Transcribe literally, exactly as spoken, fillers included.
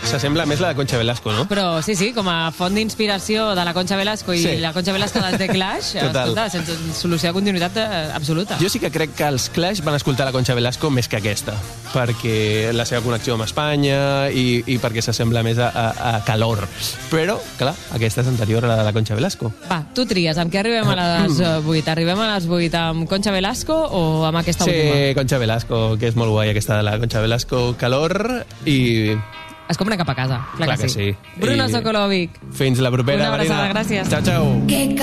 s'assembla més la de Concha Velasco, no? Però sí, sí, com a font d'inspiració de la Concha Velasco i Sí. la Concha Velasco dels The Clash, Total. escolta, sense solució de continuïtat eh, absoluta. Jo sí que crec que els Clash van escoltar la Concha Velasco més que aquesta, perquè la seva connexió amb Espanya i, i perquè s'assembla més a, a, a Calor. Però, clar, aquesta és anterior a la de la Concha Velasco. Va, tu tries, amb què arribem a les vuit? Arribem a les vuit amb Concha Velasco o amb aquesta Sí, última? Concha Velasco, que és molt guai aquesta de la Concha Velasco, Calor i... Es compra cap a casa, clar, Clar que, que sí. sí. Bruno I- Sokolovic. Fins la propera, Una abraçada, Marina. gràcies. Ciao, ciao.